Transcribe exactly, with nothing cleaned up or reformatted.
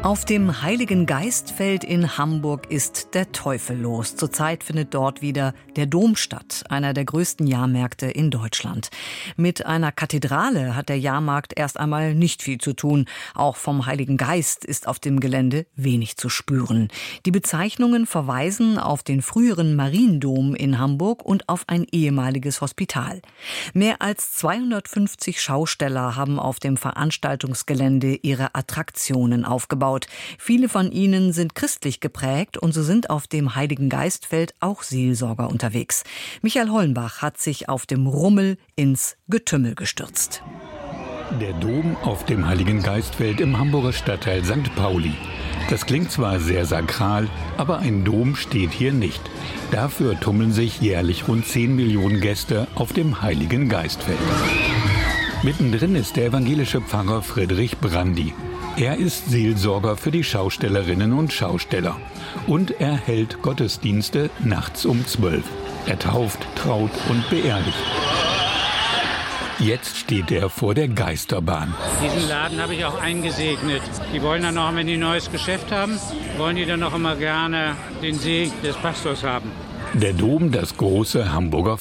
Auf dem Heiligen Geistfeld in Hamburg ist der Teufel los. Zurzeit findet dort wieder der Dom statt, einer der größten Jahrmärkte in Deutschland. Mit einer Kathedrale hat der Jahrmarkt erst einmal nicht viel zu tun. Auch vom Heiligen Geist ist auf dem Gelände wenig zu spüren. Die Bezeichnungen verweisen auf den früheren Mariendom in Hamburg und auf ein ehemaliges Hospital. Mehr als zweihundertfünfzig Schausteller haben auf dem Veranstaltungsgelände ihre Attraktionen aufgebaut. Viele von ihnen sind christlich geprägt und so sind auf dem Heiligen Geistfeld auch Seelsorger unterwegs. Michael Hollenbach hat sich auf dem Rummel ins Getümmel gestürzt. Der Dom auf dem Heiligen Geistfeld im Hamburger Stadtteil Sankt Pauli. Das klingt zwar sehr sakral, aber ein Dom steht hier nicht. Dafür tummeln sich jährlich rund zehn Millionen Gäste auf dem Heiligen Geistfeld. Mittendrin ist der evangelische Pfarrer Friedrich Brandi. Er ist Seelsorger für die Schaustellerinnen und Schausteller. Und er hält Gottesdienste nachts um zwölf. Er tauft, traut und beerdigt. Jetzt steht er vor der Geisterbahn. Diesen Laden habe ich auch eingesegnet. Die wollen dann noch, wenn die ein neues Geschäft haben, wollen die dann noch immer gerne den Segen des Pastors haben. Der Dom, das große Hamburger